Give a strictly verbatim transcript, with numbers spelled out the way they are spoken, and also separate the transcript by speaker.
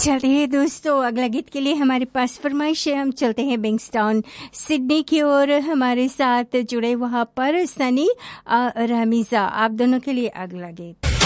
Speaker 1: चलते हैं दोस्तों, अगला गीत के लिए हमारे पास फरमाइश है। हम चलते हैं बिंगस्टाउन सिडनी की ओर। हमारे साथ जुड़े वहां पर सनी और रमीजा, आप दोनों के लिए अगला गीत।